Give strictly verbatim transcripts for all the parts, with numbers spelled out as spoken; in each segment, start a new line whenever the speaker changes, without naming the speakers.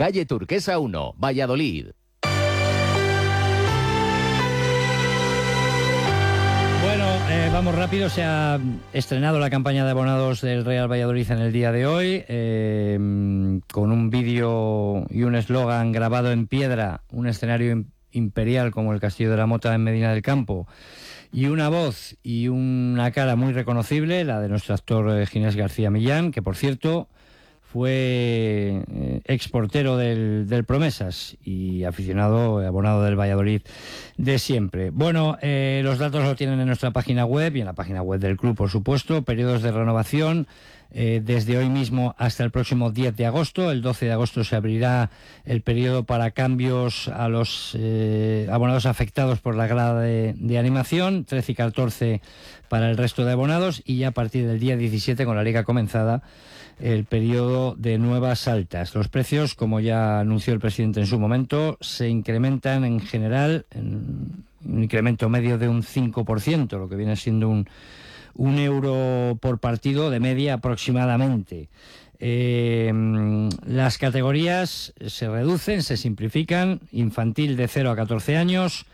calle Turquesa uno, Valladolid.
Bueno, eh, vamos rápido. Se ha estrenado la campaña de abonados del Real Valladolid en el día de hoy, eh, con un vídeo y un eslogan grabado en piedra, un escenario imperial como el Castillo de la Mota en Medina del Campo, y una voz y una cara muy reconocible, la de nuestro actor eh, Ginés García Millán, que por cierto fue eh, exportero del, del Promesas y aficionado, abonado del Valladolid de siempre. Bueno, eh, los datos lo tienen en nuestra página web y en la página web del club, por supuesto. Periodos de renovación eh, desde hoy mismo hasta el próximo diez de agosto. El doce de agosto se abrirá el periodo para cambios a los eh, abonados afectados por la grada de, de animación, trece y catorce para el resto de abonados, y ya a partir del día diecisiete, con la liga comenzada, el periodo de nuevas altas. Los precios, como ya anunció el presidente en su momento, se incrementan en general en un incremento medio de un cinco por ciento, lo que viene siendo un, un euro por partido de media aproximadamente. Eh, las categorías se reducen, se simplifican: infantil de cero a catorce años,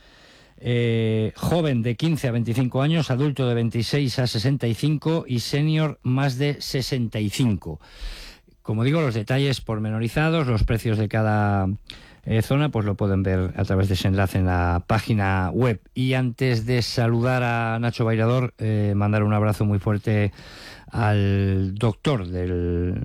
Eh, joven de quince a veinticinco años, adulto de veintiséis a sesenta y cinco y senior más de sesenta y cinco. Como digo, los detalles pormenorizados, los precios de cada eh, zona, pues lo pueden ver a través de ese enlace en la página web. Y antes de saludar a Nacho Bairador, eh, mandar un abrazo muy fuerte al doctor del,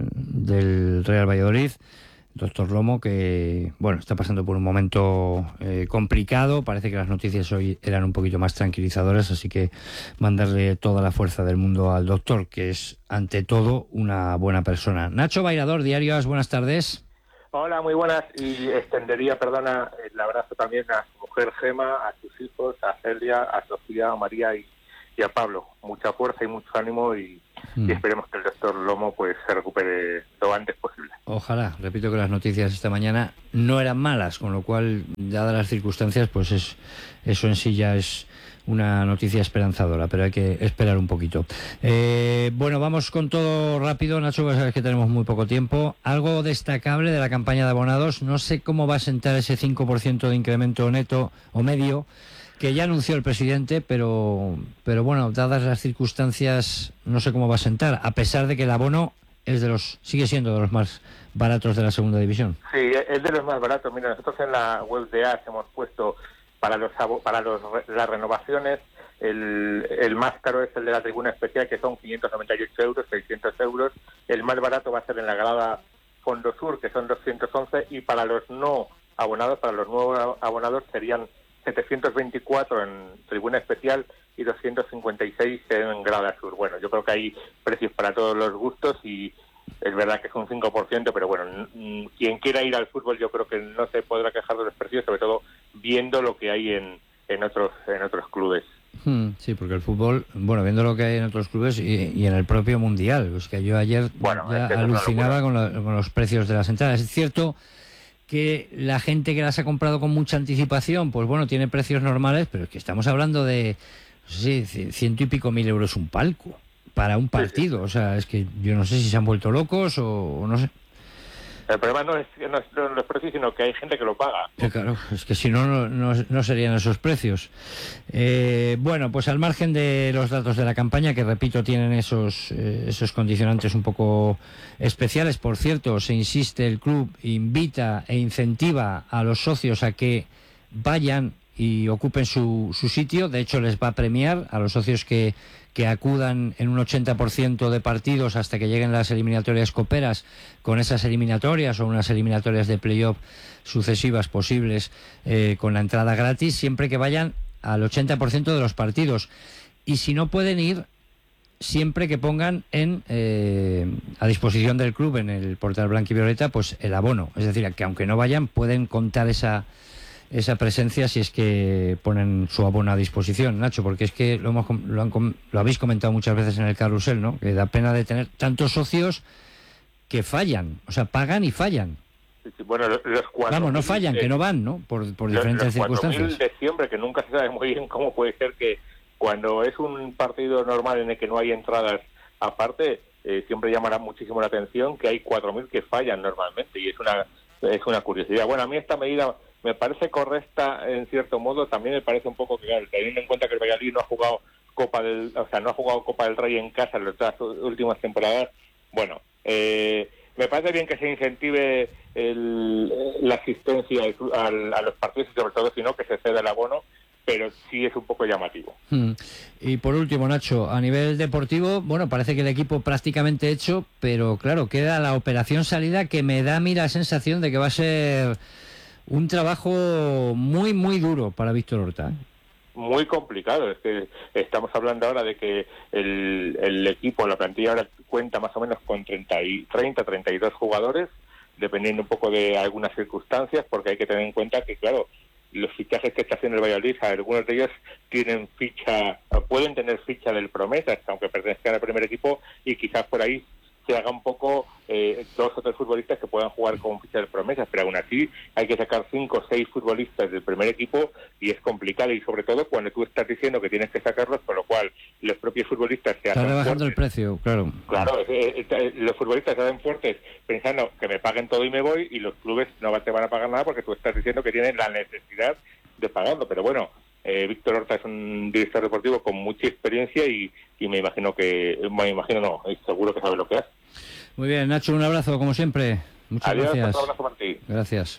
del Real Valladolid, doctor Lomo, que bueno, está pasando por un momento eh, complicado. Parece que las noticias hoy eran un poquito más tranquilizadoras, así que mandarle toda la fuerza del mundo al doctor, que es ante todo una buena persona. Nacho Bairador, Diario As, buenas tardes.
Hola, muy buenas, y extendería, perdona, el abrazo también a su mujer Gema, a sus hijos, a Celia, a Sofía, a María y, y a Pablo. Mucha fuerza y mucho ánimo, y, mm. y esperemos que el doctor Lomo pues se recupere lo antes posible.
Ojalá. Repito que las noticias esta mañana no eran malas, con lo cual, dadas las circunstancias, pues es eso en sí ya es una noticia esperanzadora, pero hay que esperar un poquito. Eh, bueno, vamos con todo rápido, Nacho, porque sabes que tenemos muy poco tiempo. Algo destacable de la campaña de abonados: no sé cómo va a sentar ese cinco por ciento de incremento neto o medio que ya anunció el presidente, pero, pero bueno, dadas las circunstancias, no sé cómo va a sentar, a pesar de que el abono es de los sigue siendo de los más baratos de la segunda división.
Sí, es de los más baratos. Mira, nosotros en la web de A S hemos puesto para los para los las renovaciones, el, el más caro es el de la tribuna especial, que son quinientos noventa y ocho euros, seiscientos euros. El más barato va a ser en la grada Fondo Sur, que son doscientos once, y para los no abonados, para los nuevos abonados, serían setecientos veinticuatro en tribuna especial y doscientos cincuenta y seis en grada sur. Bueno, yo creo que hay precios para todos los gustos, y es verdad que es un cinco por ciento, pero bueno, quien quiera ir al fútbol yo creo que no se podrá quejar de los precios, sobre todo viendo lo que hay en, en otros en otros clubes.
Hmm, sí, porque el fútbol, bueno, viendo lo que hay en otros clubes y, y en el propio Mundial, es que yo ayer bueno, ya es alucinaba con, la, con los precios de las entradas. Es cierto que la gente que las ha comprado con mucha anticipación, pues bueno, tiene precios normales, pero es que estamos hablando de, no sé si ciento y pico mil euros un palco para un partido. O sea, es que yo no sé si se han vuelto locos o, o no sé.
El problema no es, no es los precios, sino que hay gente que lo paga.
Sí, claro, es que si no, no, no, no serían esos precios. Eh, bueno, pues al margen de los datos de la campaña, que repito, tienen esos, eh, esos condicionantes un poco especiales. Por cierto, se insiste, el club invita e incentiva a los socios a que vayan y ocupen su, su sitio. De hecho, les va a premiar a los socios que, que acudan en un ochenta por ciento de partidos hasta que lleguen las eliminatorias coperas, con esas eliminatorias o unas eliminatorias de playoff sucesivas posibles, eh, con la entrada gratis, siempre que vayan al ochenta por ciento de los partidos. Y si no pueden ir, siempre que pongan en eh, a disposición del club en el portal blanquivioleta pues el abono. Es decir, que aunque no vayan, pueden contar esa esa presencia si es que ponen su abono a disposición, Nacho, porque es que lo, hemos, lo, han, lo habéis comentado muchas veces en el carrusel, ¿no? Que da pena de tener tantos socios que fallan, o sea, pagan y fallan.
Sí, sí, bueno, los cuatro
Vamos, no fallan, de, que no van, ¿no? Por, por diferentes
los
circunstancias.
Los de siempre, que nunca se sabe muy bien cómo puede ser que cuando es un partido normal en el que no hay entradas aparte, eh, siempre llamará muchísimo la atención que hay cuatro mil que fallan normalmente, y es una es una curiosidad. Bueno, a mí esta medida me parece correcta en cierto modo, también me parece un poco que, claro, teniendo en cuenta que el Valladolid no ha jugado Copa del, o sea, no ha jugado Copa del Rey en casa en las últimas temporadas, bueno, eh, me parece bien que se incentive el, la asistencia al, a los partidos y sobre todo si no que se ceda el abono, pero sí es un poco llamativo.
Hmm. Y por último, Nacho, a nivel deportivo, bueno, parece que el equipo prácticamente hecho, pero claro, queda la operación salida que me da a mí la sensación de que va a ser un trabajo muy, muy duro para Víctor Horta.
Muy complicado, es que estamos hablando ahora de que el, el equipo, la plantilla ahora cuenta más o menos con treinta, treinta y dos jugadores, dependiendo un poco de algunas circunstancias, porque hay que tener en cuenta que, claro, los fichajes que está haciendo el Valladolid, algunos de ellos tienen ficha, pueden tener ficha del Promesas, aunque pertenezcan al primer equipo, y quizás por ahí se haga un poco eh, dos o tres futbolistas que puedan jugar con ficha del Promesas, pero aún así hay que sacar cinco o seis futbolistas del primer equipo y es complicado, y sobre todo cuando tú estás diciendo que tienes que sacarlos, con lo cual los propios futbolistas se hacen
está rebajando
fuertes.
El precio, claro.
Claro, eh, eh, los futbolistas se hacen fuertes pensando que me paguen todo y me voy, y los clubes no te van a pagar nada porque tú estás diciendo que tienen la necesidad de pagarlo, pero bueno, eh, Víctor Horta es un director deportivo con mucha experiencia y, y me imagino que, me imagino no, seguro que sabe lo que hace.
Muy bien, Nacho, un abrazo como siempre. Muchas
Adiós,
gracias.
Un abrazo para ti.
Gracias.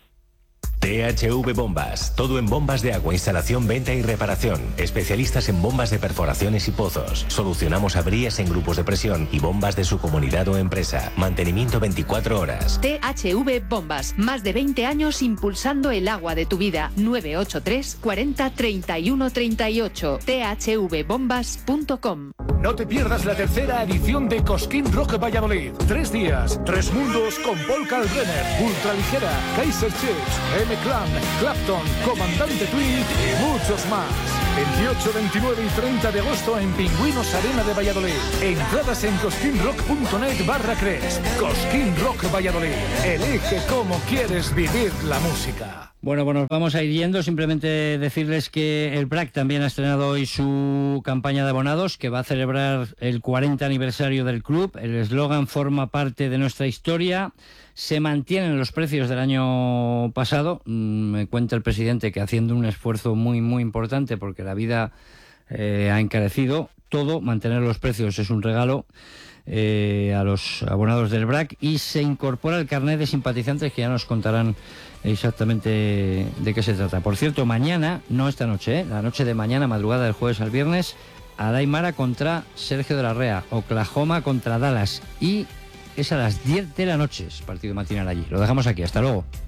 T H V Bombas, todo en bombas de agua, instalación, venta y reparación. Especialistas en bombas de perforaciones y pozos. Solucionamos averías en grupos de presión y bombas de su comunidad o empresa. Mantenimiento veinticuatro horas.
T H V Bombas, más de veinte años impulsando el agua de tu vida. nueve ocho tres, cuarenta, treinta y uno, treinta y ocho. t h v bombas punto com.
No te pierdas la tercera edición de Cosquín Rock Valladolid. Tres días, tres mundos con Paul Kalkbrenner, Ultraligera, Kaiser Chiefs, M-Clan, Clapton, Comandante Twin y muchos más. veintiocho, veintinueve y treinta de agosto en Pingüinos Arena de Valladolid. Entradas en cosquinrock punto net barra Cres. Cosquín Rock Valladolid. Elige cómo quieres vivir la música.
Bueno, bueno, vamos a ir yendo. Simplemente decirles que el B R A C también ha estrenado hoy su campaña de abonados, que va a celebrar el cuarenta aniversario del club. El eslogan forma parte de nuestra historia. Se mantienen los precios del año pasado. Me cuenta el presidente que haciendo un esfuerzo muy, muy importante porque la vida eh, ha encarecido todo. Mantener los precios es un regalo eh, a los abonados del B R A C, y se incorpora el carnet de simpatizantes, que ya nos contarán exactamente de qué se trata. Por cierto, mañana, no esta noche, ¿eh? la noche de mañana, madrugada del jueves al viernes, Adaimara contra Sergio de la Rea, Oklahoma contra Dallas, y es a las diez de la noche, es partido matinal allí. Lo dejamos aquí, hasta luego.